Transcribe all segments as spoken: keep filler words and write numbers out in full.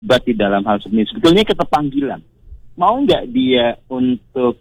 terlibat di dalam hal seperti ini. Sebetulnya ketepanggilan. Mau nggak dia untuk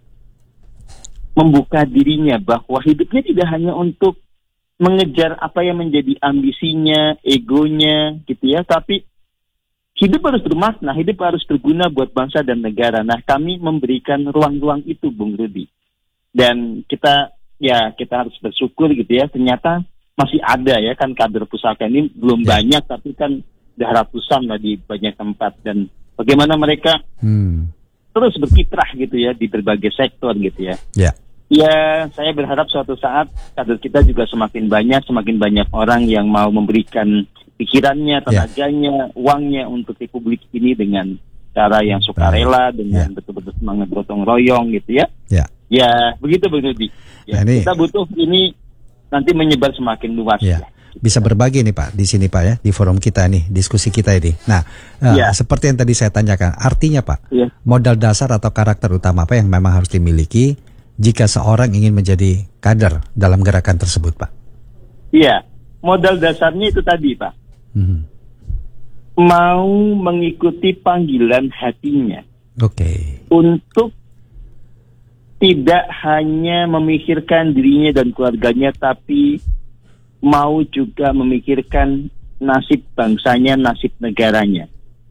membuka dirinya bahwa hidupnya tidak hanya untuk mengejar apa yang menjadi ambisinya, egonya, gitu ya, tapi hidup harus bermakna, hidup harus berguna buat bangsa dan negara. Nah, kami memberikan ruang-ruang itu, Bung Rudi. Dan kita, ya, kita harus bersyukur gitu ya, ternyata masih ada ya, kan kader pusaka ini belum ya. banyak, tapi kan udah ratusan lah di banyak tempat. Dan bagaimana mereka hmm. terus berkiprah gitu ya, di berbagai sektor gitu ya. Ya. Ya, saya berharap suatu saat kader kita juga semakin banyak, semakin banyak orang yang mau memberikan pikirannya, tenaganya, yeah. uangnya untuk Republik ini dengan cara yang sukarela, dengan yeah. betul-betul semangat gotong royong gitu ya. Yeah. Ya, begitu Bang Rudi. Ya, nah, kita butuh ini nanti menyebar semakin luas. Yeah. Ya. Bisa berbagi nih Pak di sini Pak ya, di forum kita nih, diskusi kita ini. Nah, yeah. uh, seperti yang tadi saya tanyakan, artinya Pak, yeah. modal dasar atau karakter utama apa yang memang harus dimiliki jika seorang ingin menjadi kader dalam gerakan tersebut, Pak? Iya, modal dasarnya itu tadi, Pak. Hmm. Mau mengikuti panggilan hatinya. Oke. Okay. Untuk tidak hanya memikirkan dirinya dan keluarganya, tapi mau juga memikirkan nasib bangsanya, nasib negaranya.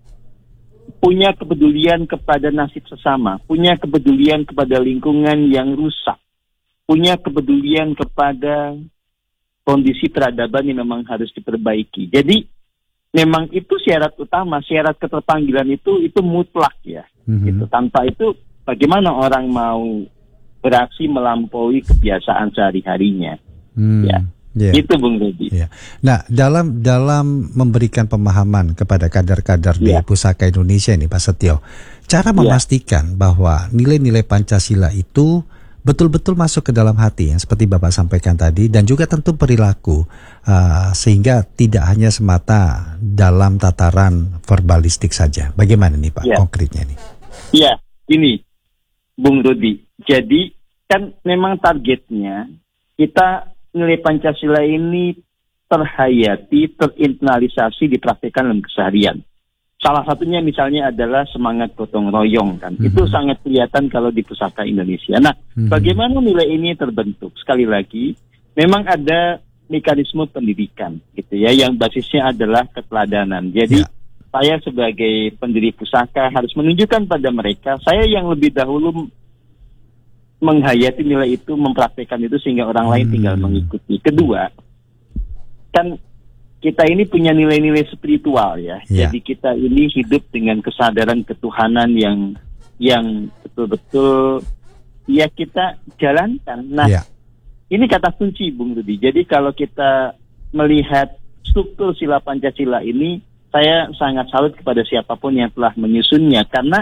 Punya kepedulian kepada nasib sesama, punya kepedulian kepada lingkungan yang rusak, punya kepedulian kepada kondisi peradaban yang memang harus diperbaiki. Jadi memang itu syarat utama, syarat keterpanggilan itu itu mutlak ya. Mm-hmm. Gitu. Tanpa itu bagaimana orang mau beraksi melampaui kebiasaan sehari-harinya? Mm. Ya. Yeah. Itu Bung Rudi. Yeah. Nah, dalam dalam memberikan pemahaman kepada kader-kader yeah. di Pusaka Indonesia ini, Pak Setio, cara memastikan yeah. bahwa nilai-nilai Pancasila itu betul-betul masuk ke dalam hati, yang seperti Bapak sampaikan tadi, dan juga tentu perilaku, uh, sehingga tidak hanya semata dalam tataran verbalistik saja. Bagaimana nih Pak yeah. konkretnya nih? Iya, yeah. ini Bung Rudi. Jadi kan memang targetnya kita nilai Pancasila ini terhayati, terinternalisasi, dipraktikkan dalam keseharian. Salah satunya misalnya adalah semangat gotong royong kan. Mm-hmm. Itu sangat kelihatan kalau di Pusaka Indonesia. Nah, mm-hmm. bagaimana nilai ini terbentuk? Sekali lagi, memang ada mekanisme pendidikan gitu ya, yang basisnya adalah keteladanan. Jadi yeah. saya sebagai pendiri Pusaka harus menunjukkan pada mereka, saya yang lebih dahulu menghayati nilai itu, mempraktekkan itu sehingga orang lain hmm. tinggal mengikuti. Kedua, kan kita ini punya nilai-nilai spiritual ya. Yeah. Jadi kita ini hidup dengan kesadaran ketuhanan yang yang betul-betul ya kita jalankan. Nah, yeah. ini kata kunci Bung Rudi. Jadi kalau kita melihat struktur sila Pancasila ini, saya sangat salut kepada siapapun yang telah menyusunnya, karena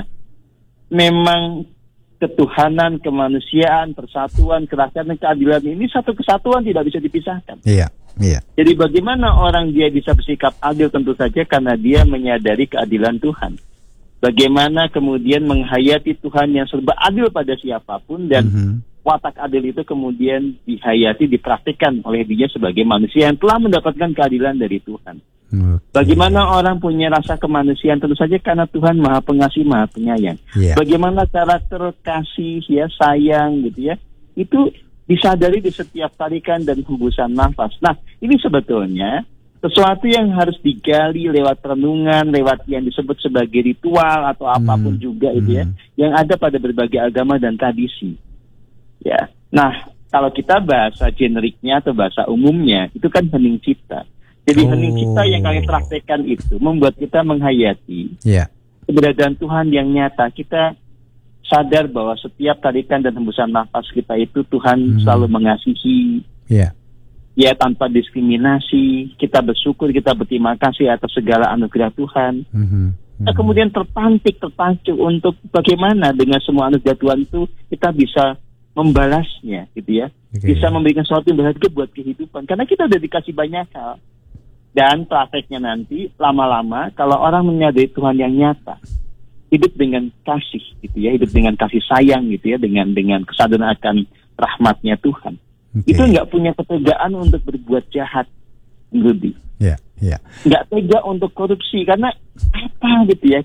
memang ketuhanan, kemanusiaan, persatuan, kerakyatan, keadilan ini satu kesatuan, tidak bisa dipisahkan. Iya, iya. Jadi bagaimana orang dia bisa bersikap adil, tentu saja karena dia menyadari keadilan Tuhan. Bagaimana kemudian menghayati Tuhan yang serba adil pada siapapun, dan mm-hmm. watak adil itu kemudian dihayati, dipraktikkan oleh dia sebagai manusia yang telah mendapatkan keadilan dari Tuhan. Okay. Bagaimana orang punya rasa kemanusiaan, tentu saja karena Tuhan Maha Pengasih, Maha Penyayang. Yeah. Bagaimana karakter kasih, ya sayang gitu ya, itu disadari di setiap tarikan dan hembusan nafas. Nah, ini sebetulnya sesuatu yang harus digali lewat renungan, lewat yang disebut sebagai ritual atau apapun hmm. juga itu ya, hmm. yang ada pada berbagai agama dan tradisi. Ya, nah kalau kita bahasa generiknya atau bahasa umumnya itu kan hening cipta. Jadi oh. hening cipta yang kami praktekkan itu membuat kita menghayati yeah. keberadaan Tuhan yang nyata. Kita sadar bahwa setiap tarikan dan hembusan nafas kita itu Tuhan mm-hmm. selalu mengasihi. Yeah. Ya, tanpa diskriminasi. Kita bersyukur, kita berterima kasih atas segala anugerah Tuhan. Mm-hmm. Mm-hmm. Kita kemudian terpantik, terpacu untuk bagaimana dengan semua anugerah Tuhan itu kita bisa membalasnya, gitu ya. Okay. Bisa memberikan sesuatu yang berharga buat kehidupan. Karena kita udah dikasih banyak hal. Dan prakteknya nanti lama-lama kalau orang menyadari Tuhan yang nyata, hidup dengan kasih gitu ya, hidup dengan kasih sayang gitu ya, dengan dengan kesadaran akan rahmatnya Tuhan. Okay. Itu nggak punya ketegaan untuk berbuat jahat, Rudi. Yeah, yeah. Nggak tega untuk korupsi, karena apa gitu ya,